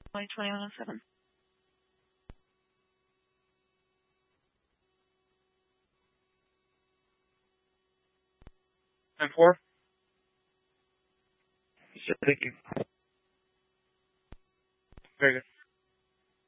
2107. 10-4. Yes, sir. Thank you. Very good.